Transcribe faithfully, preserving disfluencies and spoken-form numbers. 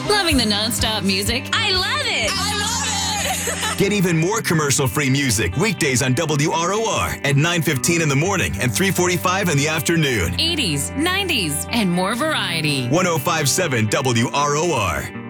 Loving the nonstop music? I love it. I love it. Get even more commercial-free music weekdays on W R O R at nine fifteen in the morning and three forty-five in the afternoon. eighties, nineties, and more variety. one oh five point seven W R O R.